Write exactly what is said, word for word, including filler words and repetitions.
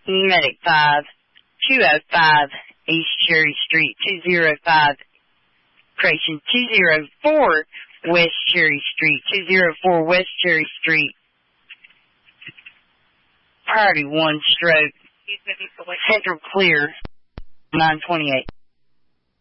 Medic five, two oh five East Cherry Street, two oh five, correction, two oh four West Cherry Street, two oh four West Cherry Street. Priority one stroke. Central clear, nine twenty-eight.